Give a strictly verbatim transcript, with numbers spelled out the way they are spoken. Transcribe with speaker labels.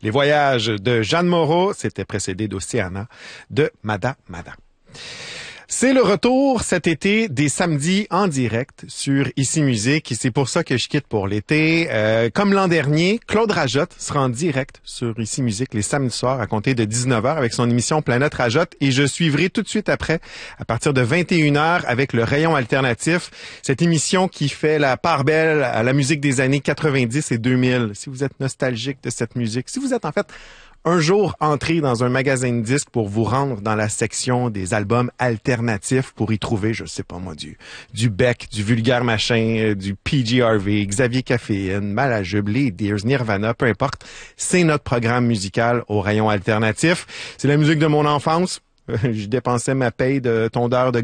Speaker 1: Les voyages de Jeanne Moreau, c'était précédé d'Océana de Mada Mada. C'est le retour cet été des samedis en direct sur Ici Musique et c'est pour ça que je quitte pour l'été. Euh, comme l'an dernier, Claude Rajotte sera en direct sur Ici Musique les samedis soirs à compter de dix-neuf heures avec son émission Planète Rajotte et je suivrai tout de suite après à partir de vingt et une heures avec le Rayon Alternatif, cette émission qui fait la part belle à la musique des années quatre-vingt-dix et deux mille. Si vous êtes nostalgique de cette musique, si vous êtes en fait un jour entré dans un magasin de disques pour vous rendre dans la section des albums alternatifs pour y trouver, je sais pas moi, du, du Beck, du Vulgaire Machin, du P G Harvey, Xavier Caféine, Malajube, les Deers, Nirvana, peu importe. C'est notre programme musical au Rayon Alternatif. C'est la musique de mon enfance. Je dépensais ma paye de tondeur de